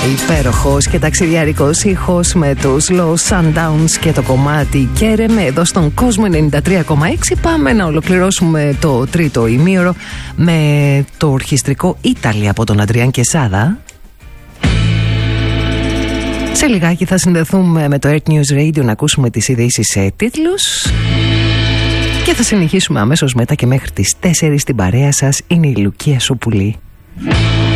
Υπέροχος και ταξιδιάρικος ήχος με τους Low Sundowns και το κομμάτι Κέρεμε εδώ στον κόσμο 93,6. Πάμε να ολοκληρώσουμε το τρίτο ημίωρο με το ορχιστρικό Ήταλη από τον Αντριάν Κεσάδα. Σε λιγάκι θα συνδεθούμε με το Earth News Radio να ακούσουμε τις ειδήσεις σε τίτλους και θα συνεχίσουμε αμέσως μετά και μέχρι τις 4 στην παρέα σας. Είναι η Λουκία Σουπουλή.